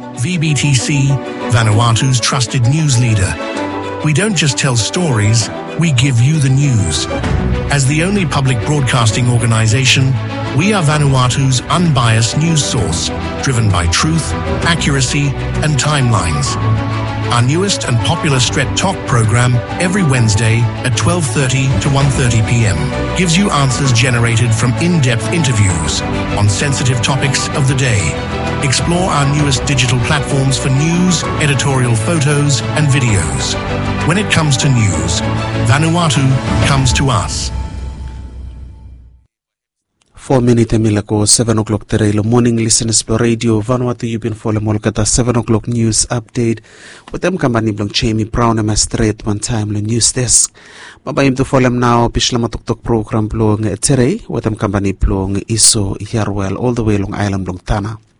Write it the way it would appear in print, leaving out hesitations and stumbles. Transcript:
VBTC, Vanuatu's trusted news leader. We don't just tell stories, we give you the news. As the only public broadcasting organization, we are Vanuatu's unbiased news source, driven by truth, accuracy, and timelines. Our newest and popular Stret Talk program every Wednesday at 12:30 to 1:30 p.m. gives you answers generated from in-depth interviews on sensitive topics of the day. Explore our newest digital platforms for news, editorial photos, and videos. When it comes to news, Vanuatu comes to us. 4 minutes milako 7 o'clock today. Morning listeners for Radio Vanuatu. You've been following Molkata 7 o'clock news update. With them company blong Jamie Brown and straight one time the news desk. Mabayim to follow now Pishla Matuktok program blong today. With them company blong Iso Yarwell all the way long Island blong Tana.